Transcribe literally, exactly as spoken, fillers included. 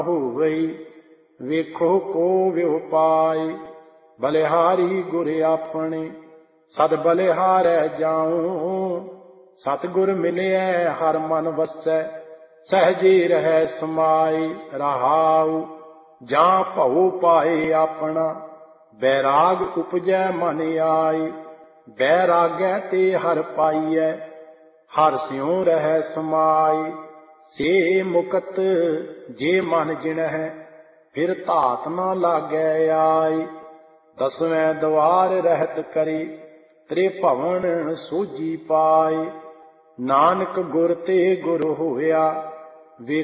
ਹੋਵਈ ਵੇਖੋ ਕੋ ਵਿਉ ਪਾਈ। ਬਲਿਹਾਰੀ ਗੁਰ ਆਪਣੇ ਸਦ ਬਲਿਹਾਰੈ ਜਾਉ। ਸਤਿਗੁਰ ਮਿਲਿਐ ਹਰ ਮਨ ਵਸੈ ਸਹਿਜੇ ਰਹਿ ਸਮਾਈ। ਰਹਾਉ ਜਾਂ ਭਉ ਪਾਏ ਆਪਣਾ ਬੈਰਾਗ ਉਪਜੈ ਮਨ ਆਈ। ਬੈਰਾਗੈ ਤੇ ਹਰ ਪਾਈਐ ਹਰ ਸਿਉ ਰਹਿ ਸਮਾਈ। ਸੇ ਮੁਕਤ ਜੇ ਮਨ ਜਿਣਹਿ ਫਿਰ ਧਾਤ ਨ ਲਾਗੈ ਆਈ। ਦਸਵੇਂ ਦਵਾਰ ਰਹਿਤ ਕਰੀ ਤ੍ਰਿਭਵਨ ਸੋਝੀ ਪਾਈ। ਨਾਨਕ ਗੁਰ ਤੇ ਗੁਰ ਹੋਇਆ